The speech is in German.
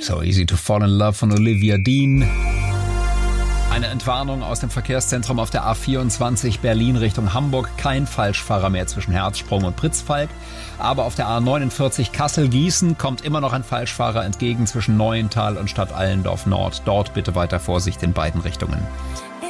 So Easy to Fall in Love von Olivia Dean. Eine Entwarnung aus dem Verkehrszentrum auf der A24 Berlin Richtung Hamburg. Kein Falschfahrer mehr zwischen Herzsprung und Pritzfalk. Aber auf der A49 Kassel-Gießen kommt immer noch ein Falschfahrer entgegen zwischen Neuental und Stadt Allendorf Nord. Dort bitte weiter Vorsicht in beiden Richtungen.